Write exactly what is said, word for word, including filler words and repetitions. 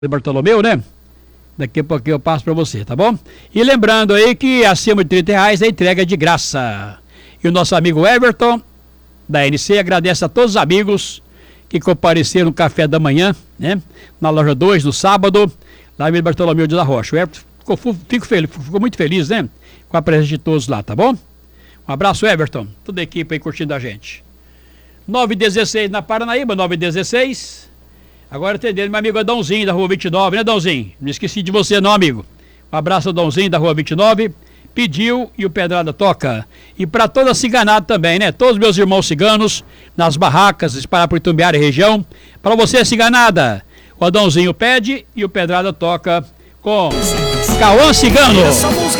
Bartolomeu, né? Daqui a pouquinho eu passo para você, tá bom? E lembrando aí que acima de trinta reais a entrega é de graça. E o nosso amigo Everton, da N C, agradece a todos os amigos que compareceram no café da manhã, né? Na loja dois, no sábado, lá em Bartolomeu de la Rocha. O Everton ficou, fico feliz, ficou muito feliz, né? Com a presença de todos lá, tá bom? Um abraço, Everton. Toda a equipe aí curtindo a gente. nove e dezesseis na Paranaíba, nove e dezesseis. Agora atendendo meu amigo Adãozinho da rua vinte e nove, né, Adãozinho? Não esqueci de você não, amigo. Um abraço, Adãozinho da rua vinte e nove. Pediu e o Pedrada toca. E para toda ciganada também, né? Todos meus irmãos ciganos, nas barracas, espalhados por Itumbiara e região. Para você, ciganada, o Adãozinho pede e o Pedrada toca com Cauã Cigano.